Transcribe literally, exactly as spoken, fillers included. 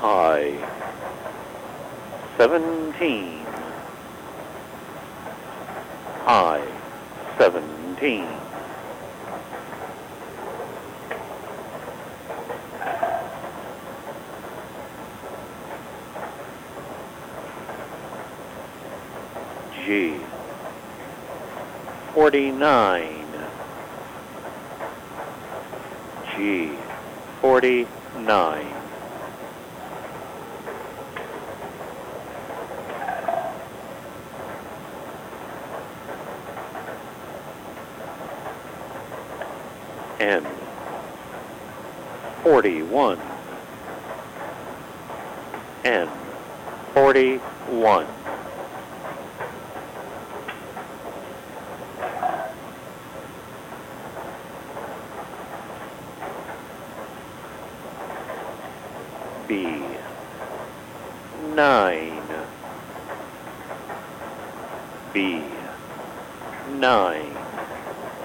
I seventeen. I seventeen. G forty-nine. G forty-nine. N forty-one. N forty-one. B nine. B nine.